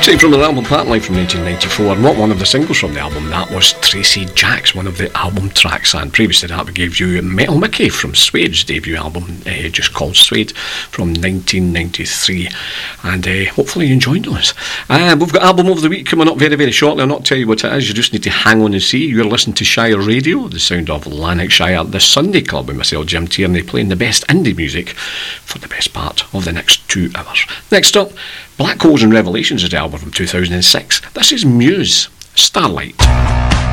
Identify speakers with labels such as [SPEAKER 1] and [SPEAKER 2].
[SPEAKER 1] Taken from the album Part Life from 1994, not one of the singles from the album, that was Tracy Jacks, one of the album tracks, and previous to that we gave you Metal Mickey from Suede's debut album, just called Suede, from 1993, and hopefully you enjoyed those. We've got Album of the Week coming up very, very shortly. I'll not tell you what it is, you just need to hang on and see. You're listening to Shire Radio, the sound of Lanarkshire, the Sunday Club with myself, Jim Tierney, playing the best indie music for the best part of the next 2 hours. Next up, Black Holes and Revelations is the album from 2006. This is Muse, Starlight.